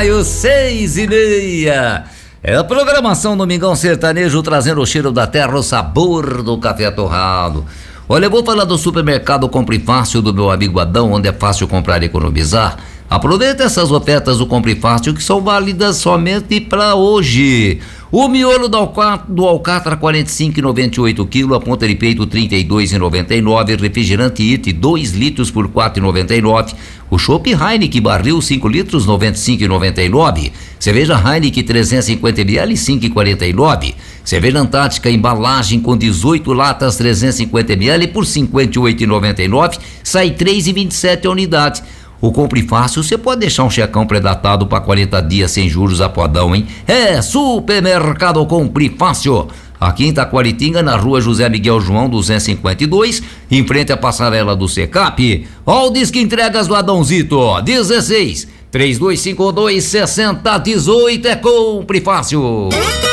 maio, 6:30. É a programação Domingão Sertanejo, trazendo o cheiro da terra, o sabor do café torrado. Olha, eu vou falar do supermercado Compre Fácil do meu amigo Adão, onde é fácil comprar e economizar. Aproveita essas ofertas do Compre Fácil que são válidas somente para hoje. O miolo do Alcatra 45,98 kg, a ponta de peito 32,99, refrigerante IT 2 litros por 4,99. O chopp Heineken barril 5 litros 95,99. Cerveja Heineken 350 ml 5,49. Cerveja Antártica embalagem com 18 latas 350 ml por 58,99. Sai 3,27 a unidade. O Compre Fácil, você pode deixar um checão pré-datado para 40 dias sem juros a podão, hein? É Supermercado Compre Fácil. Aqui em Taquaritinga, na rua José Miguel João 252, em frente à passarela do Secap. Ó o disque entregas do Adãozito, 16 3252 6018 é Compre Fácil.